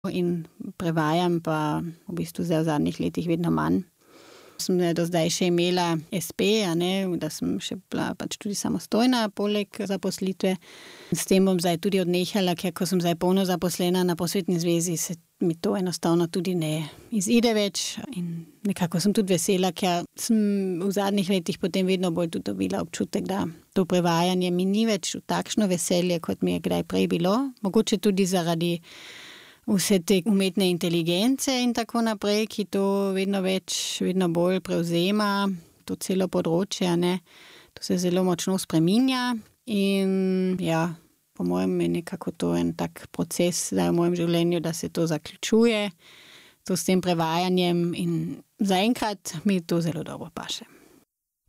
in prevajam pa v bistvu zdaj v zadnjih letih vedno manj. Sem do zdaj še imela espe, da sem še bila pač tudi samostojna poleg zaposlitve. S tem bom zdaj tudi odnehala, ker ko sem zdaj polno zaposlena na Posvetni zvezi, se mi to enostavno tudi ne izide več. In nekako sem tudi vesela, ker sem v zadnjih letih potem vedno bolj tudi dobila občutek, da to prevajanje mi ni več takšno veselje, kot mi je kdaj prej bilo. Mogoče tudi zaradi vse te umetne inteligence in tako naprej, ki to vedno več, vedno bolj prevzema, to celo področje, To se zelo močno spreminja in ja, po mojem je nekako to en tak proces zdaj v mojem življenju, da se to zaključuje, to s tem prevajanjem in zaenkrat mi to zelo dobro paše.